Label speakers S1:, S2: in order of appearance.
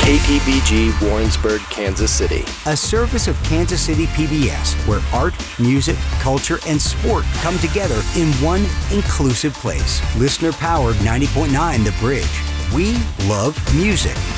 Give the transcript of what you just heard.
S1: KPBG Warrensburg, Kansas City.
S2: A service of Kansas City PBS, where art, music, culture, and sport come together in one inclusive place. Listener-powered 90.9 The Bridge. We love music.